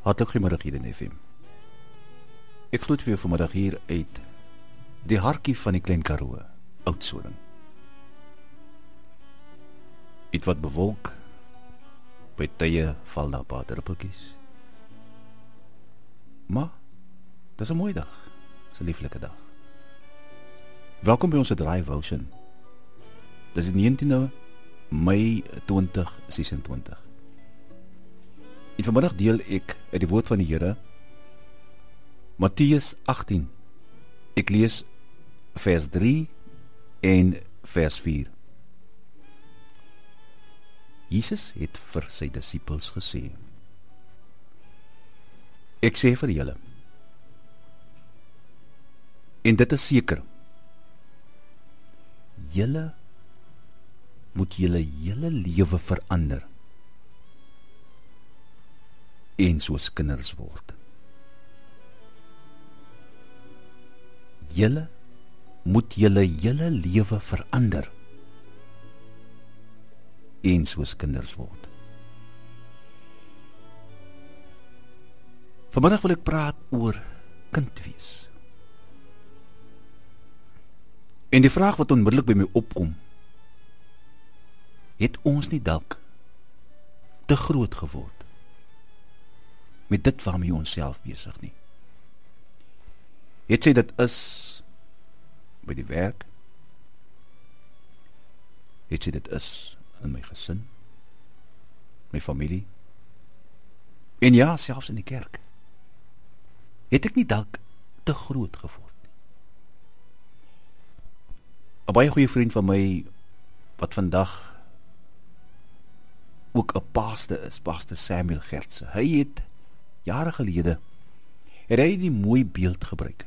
Hartlik goeiemiddag hier in FM. Ek groet vir jou vanmiddag hier uit die hartjie van die Klein Karoo, Oudtshoorn. Iets wat bewolk, by tye val daar 'n paar druppeltjies. Maar, dit is 'n mooi dag, dit is 'n lieflike dag. Welkom by ons Drive Ocean. Dit is die 19de Mei 2026. En vanmiddag deel ek uit die woord van die Here, Matteus 18. Ek lees vers 3 en vers 4. Jesus het vir sy disippels gesê: Ek sê vir julle, en dit is seker, julle moet julle hele lewe verander en soos kinders word. Julle moet julle hele lewe verander en soos kinders word. Vanmiddag wil ek praat oor kind wees. En die vraag wat onmiddellik by my opkom, het ons nie dalk te groot geword met dit waarmee ons self besig nie? Het sy dit is by die werk? Het sy dit is in my gesin, my familie, en ja, selfs in die kerk? Het ek nie dalk te groot geword nie? 'n baie goeie vriend van my, wat vandag ook 'n pastor is, Pastor Samuel Gertse, hy het jare gelede, het hy die mooi beeld gebruik,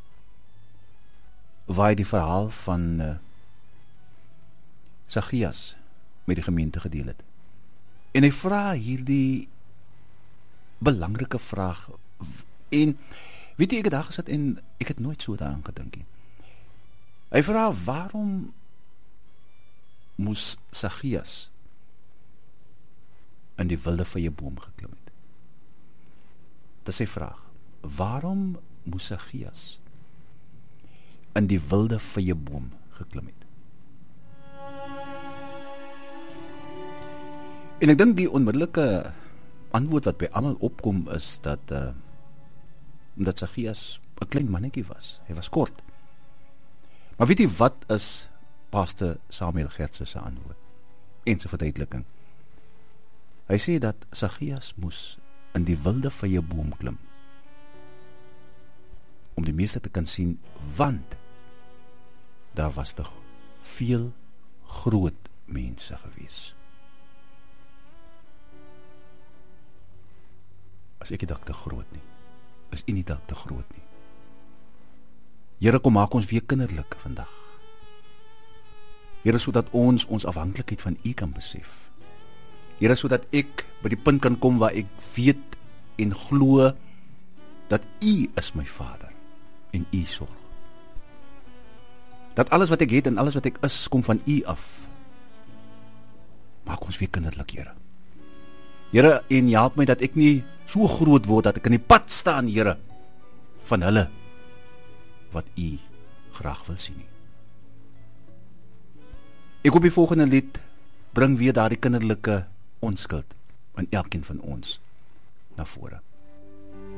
waar hy die verhaal van Zacchaeus met die gemeente gedeel het. En hy vra hierdie belangrike vraag, en weet jy, ek het daar gesit en ek het nooit so daaraan gedink nie. Hy vra, waarom moes Zacchaeus in die wilde vyeboom geklim het? Dit is sy vraag. Waarom moes Zacchaeus in die wilde vyeboom geklim het? En ek dink die onmiddellike antwoord wat by almal opkom is dat omdat Zacchaeus 'n klein mannetjie was. Hy was kort. Maar weet jy wat is Pastor Samuel Gertse se antwoord en sy verduideliking? Hy sê dat Zacchaeus moes in die wilde vyeboom klim om die meeste te kan sien, want daar was tog veel groot mense gewees. As ek nie dalk te groot nie, is u nie dalk te groot nie. Here, kom maak ons weer kinderlik vandag. Here, sodat ons afhanklikheid van u kan besef. Here, sodat ek by die punt kan kom waar ek weet en glo dat u is my Vader en u sorg. Dat alles wat ek het en alles wat ek is, kom van u af. Maak ons weer kinderlik, Here. Here, en help my dat ek nie so groot word dat ek in die pad staan, Here, van hulle wat u graag wil sien nie. Ek hoop die volgende lied bring weer daardie kinderlike onskuld in elkeen van ons na vore.